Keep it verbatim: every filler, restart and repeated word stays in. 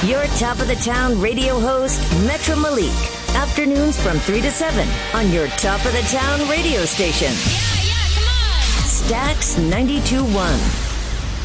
Your top of the town radio host, Metro Malik. Afternoons from three to seven on your top of the town radio station. Yeah, yeah, come on. Stax ninety-two point one.